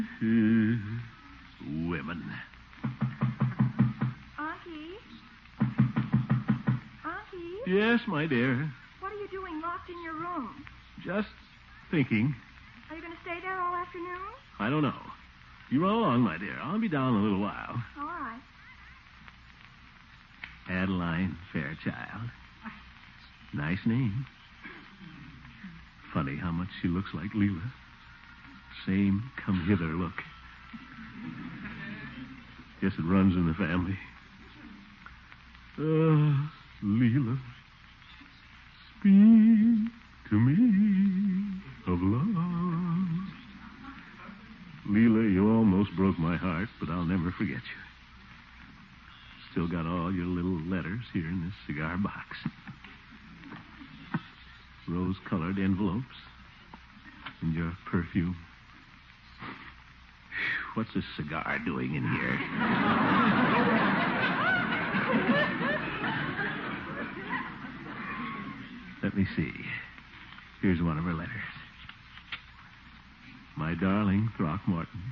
Women. Auntie? Auntie? Yes, my dear. What are you doing locked in your room? Just thinking. Are you going to stay there all afternoon? I don't know. You run along, my dear. I'll be down in a little while. All right. Adeline Fairchild. Nice name. Funny how much she looks like Leela. Same come-hither look. Guess it runs in the family. Leela, speak to me of love. Leela, you almost broke my heart, but I'll never forget you. Still got all your little letters here in this cigar box. Rose-colored envelopes. And your perfume. What's this cigar doing in here? Let me see. Here's one of her letters. My darling Throckmorton.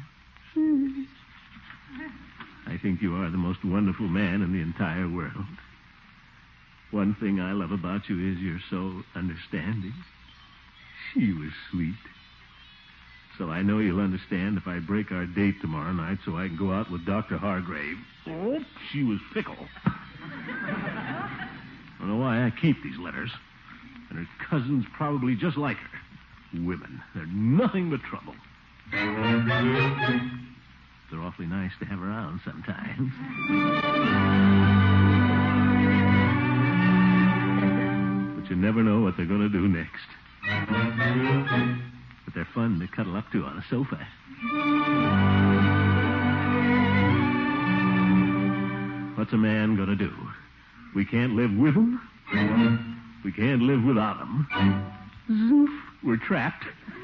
I think you are the most wonderful man in the entire world. One thing I love about you is you're so understanding. She was sweet. So I know you'll understand if I break our date tomorrow night so I can go out with Dr. Hargrave. Oh, she was fickle. I don't know why I keep these letters. And her cousin's probably just like her. Women. They're nothing but trouble. They're awfully nice to have around sometimes. But you never know what they're going to do next. But they're fun to cuddle up to on a sofa. What's a man going to do? We can't live with them. We can't live without them. Zoof, we're trapped.